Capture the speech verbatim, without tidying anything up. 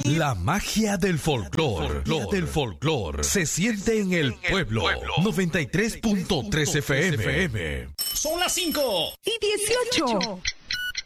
La magia del folclor, del folclor, se siente en el pueblo. noventa y tres punto tres F M. Son las cinco y dieciocho.